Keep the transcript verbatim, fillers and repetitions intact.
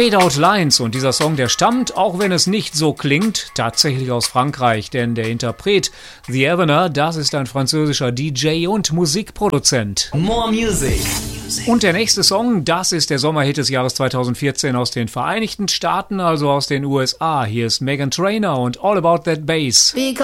Fade Out Lines und dieser Song, der stammt, auch wenn es nicht so klingt, tatsächlich aus Frankreich, denn der Interpret The Evener, das ist ein französischer D J und Musikproduzent. More Music. Und der nächste Song, das ist der Sommerhit des Jahres zweitausendvierzehn aus den Vereinigten Staaten, also aus den U S A. Hier ist Meghan Trainor und All About That Bass.